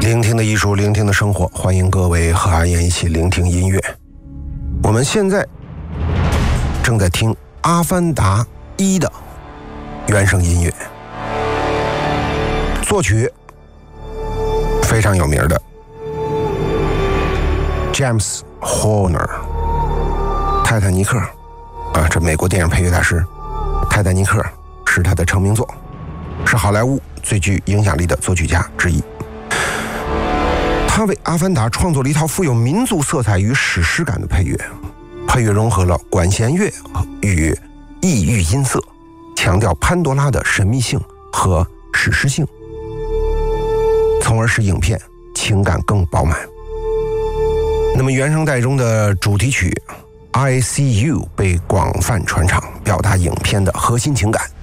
聆听的艺术，聆听的生活，欢迎各位和阿言一起聆听音乐。我们现在正在听《阿凡达1》的原声音乐，作曲非常有名的 James Horner， 泰坦尼克这美国电影配乐大师。泰坦尼克是他的成名作，是好莱坞最具影响力的作曲家之一。他为《阿凡达》创作了一套富有民族色彩与史诗感的配乐，配乐融合了管弦乐与异域音色，强调潘多拉的神秘性和史诗性，从而使影片情感更饱满。那么原声带中的主题曲 I See You 被广泛传唱，表达影片的核心情感。